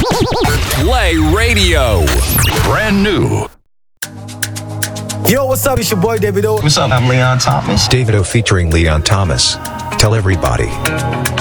Play Radio. Brand new. Yo, what's up? It's your boy Davido. What's up? I'm Leon Thomas. Davido featuring Leon Thomas. Tell everybody.